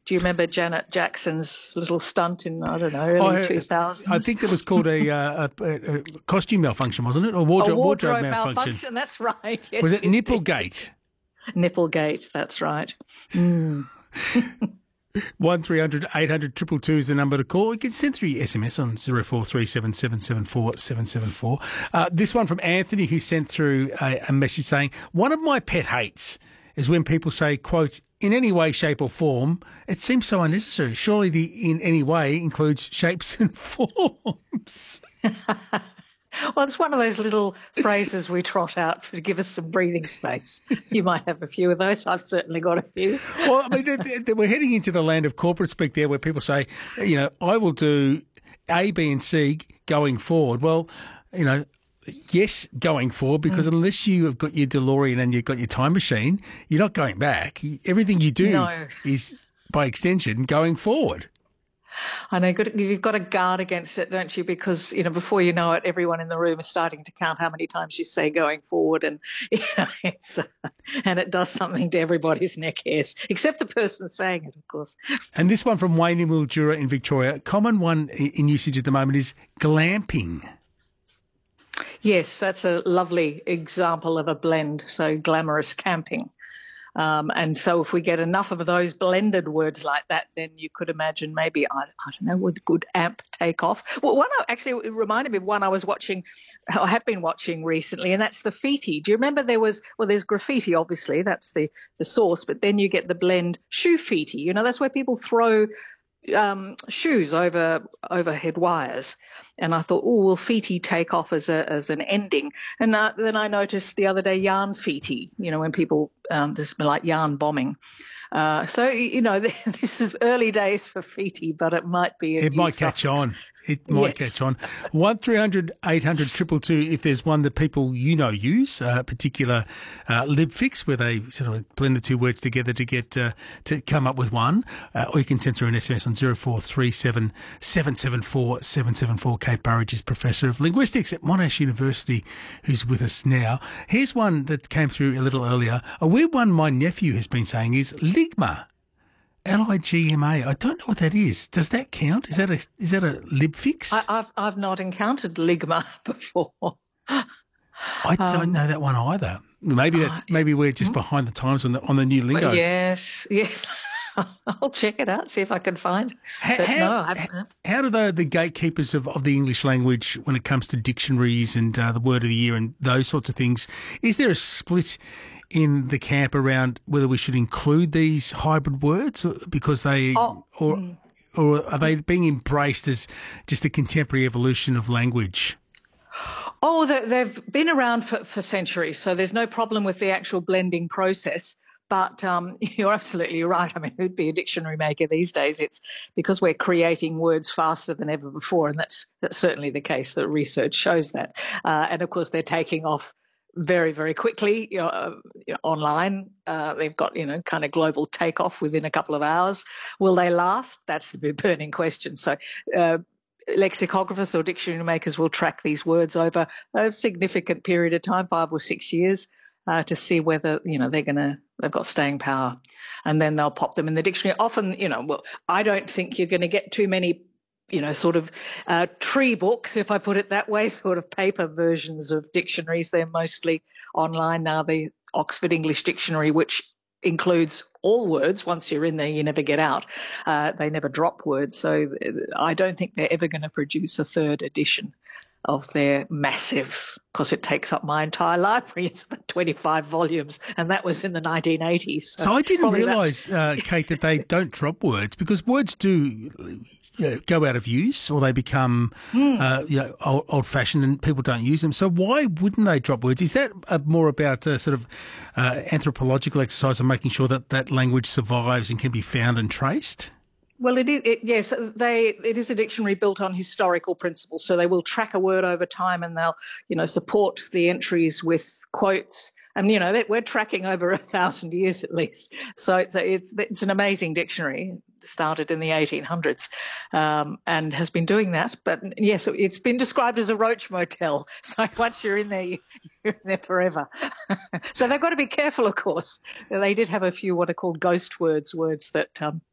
Do you remember Janet Jackson's little stunt in, I don't know, early I, 2000s? I think that was called a costume malfunction, wasn't it? Or A wardrobe wardrobe malfunction. malfunction, that's right. Was Yes, it indeed. Nipplegate? Nipplegate, that's right. Mm. 1300 800 222 is the number to call. You can send through your SMS on 0437 774 774. This one from Anthony, who sent through a message saying, one of my pet hates is when people say, quote, in any way, shape or form. It seems so unnecessary. Surely the in any way includes shapes and forms. Well, it's one of those little phrases we trot out to give us some breathing space. You might have a few of those. I've certainly got a few. Well, I mean, we're heading into the land of corporate speak there, where people say, I will do A, B and C going forward. Well, yes, going forward, because unless you have got your DeLorean and you've got your time machine, you're not going back. Everything you do is, by extension, going forward. I know you've got to guard against it, don't you? Because, before you know it, everyone in the room is starting to count how many times you say going forward. And, and it does something to everybody's neck hairs, except the person saying it, of course. And this one from Wayne in Mildura in Victoria, common one in usage at the moment is glamping. Yes, that's a lovely example of a blend. So glamorous camping. And so if we get enough of those blended words like that, then you could imagine maybe, I don't know, would good amp take off? Well, it reminded me of one I have been watching recently, and that's the Fiti. Do you remember there's graffiti, obviously, that's the source, but then you get the blend shoe Fiti. That's where people throw shoes over overhead wires. And I thought, will Fiti take off as an ending? And then I noticed the other day yarn Fiti, when people, there's been like yarn bombing. This is early days for Fiti, but it might be It might catch on. It might catch on. 1300 800 222 if there's one that people use, a particular libfix where they sort of blend the two words together to get to come up with one. Or you can send through an SMS on 0437 774 774. Kate Burridge is Professor of Linguistics at Monash University, who's with us now. Here's one that came through a little earlier. A weird one my nephew has been saying is ligma. Ligma. I don't know what that is. Does that count? Is that a libfix? I've not encountered ligma before. I don't know that one either. Maybe we're just behind the times on the new lingo. Yes. I'll check it out, see if I can find. How do the gatekeepers of the English language, when it comes to dictionaries and the word of the year and those sorts of things, is there a split in the camp around whether we should include these hybrid words because or are they being embraced as just a contemporary evolution of language? Oh, they've been around for centuries, so there's no problem with the actual blending process. But you're absolutely right. I mean, who'd be a dictionary maker these days? It's because we're creating words faster than ever before, and that's certainly the case. The research shows that. And, of course, they're taking off very, very quickly online. They've got, kind of global takeoff within a couple of hours. Will they last? That's the burning question. So lexicographers or dictionary makers will track these words over a significant period of time, 5 or 6 years, to see whether, they've got staying power. And then they'll pop them in the dictionary. Often, I don't think you're going to get too many tree books, if I put it that way, sort of paper versions of dictionaries. They're mostly online now. The Oxford English Dictionary, which includes all words. Once you're in there, you never get out. They never drop words. So I don't think they're ever going to produce a third edition of their massive, because it takes up my entire library. It's about 25 volumes, and that was in the 1980s. So I didn't realise, Kate, that they don't drop words, because words do go out of use or they become old-fashioned and people don't use them. So why wouldn't they drop words? Is that more about a sort of anthropological exercise of making sure that that language survives and can be found and traced? Well, it is. Yes, it is a dictionary built on historical principles. So they will track a word over time, and they'll, support the entries with quotes. And we're tracking over 1,000 years at least. So it's an amazing dictionary. Started in the 1800s, and has been doing that. But yes, it's been described as a roach motel. So once you're in there, you're in there forever. So they've got to be careful, of course. They did have a few what are called ghost words that